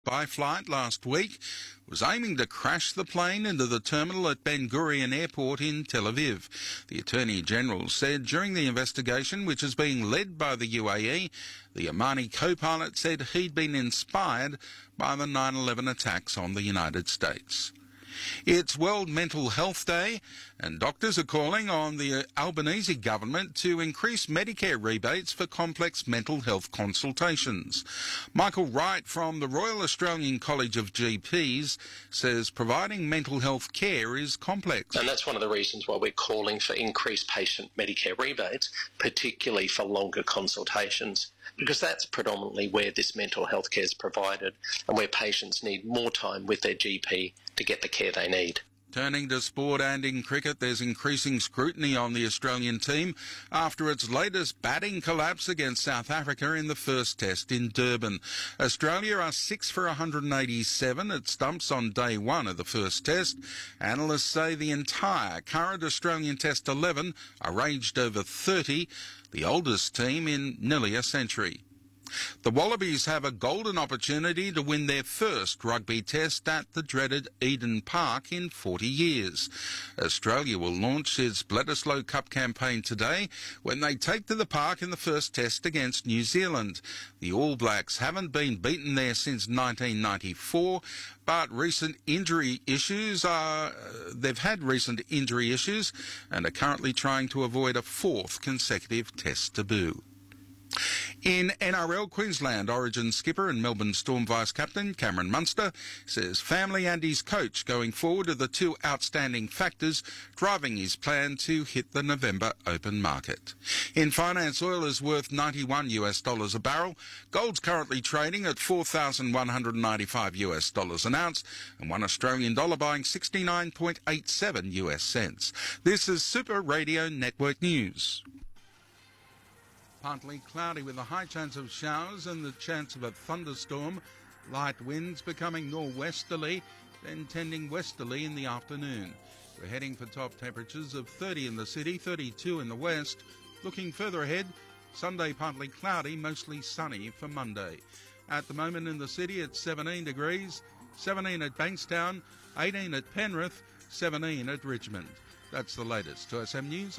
by flight last week was aiming to crash the plane into the terminal at Ben Gurion Airport in Tel Aviv. The Attorney General said during the investigation, which is being led by the UAE, the Omani co-pilot said he'd been inspired by the 9/11 attacks on the United States. It's World Mental Health Day, and doctors are calling on the Albanese government to increase Medicare rebates for complex mental health consultations. Michael Wright from the Royal Australian College of GPs says providing mental health care is complex. And that's one of the reasons why we're calling for increased patient Medicare rebates, particularly for longer consultations, because that's predominantly where this mental health care is provided and where patients need more time with their GP to get the care they need. Turning to sport, and in cricket, there's increasing scrutiny on the Australian team after its latest batting collapse against South Africa in the first test in Durban. Australia are 6 for 187 at stumps on day one of the first test. Analysts say the entire current Australian Test 11 are aged over 30, the oldest team in nearly a century. The Wallabies have a golden opportunity to win their first rugby test at the dreaded Eden Park in 40 years. Australia will launch its Bledisloe Cup campaign today when they take to the park in the first test against New Zealand. The All Blacks haven't been beaten there since 1994, but they've had recent injury issues and are currently trying to avoid a fourth consecutive test debut. In NRL, Queensland Origin skipper and Melbourne Storm vice-captain Cameron Munster says family and his coach going forward are the two outstanding factors driving his plan to hit the November open market. In finance, oil is worth $91 a barrel. Gold's currently trading at $4,195 an ounce, and one Australian dollar buying 69.87 US cents. This is Super Radio Network News. Partly cloudy with a high chance of showers and the chance of a thunderstorm. Light winds becoming norwesterly, then tending westerly in the afternoon. We're heading for top temperatures of 30 in the city, 32 in the west. Looking further ahead, Sunday partly cloudy, mostly sunny for Monday. At the moment in the city it's 17 degrees, 17 at Bankstown, 18 at Penrith, 17 at Richmond. That's the latest. To SM News.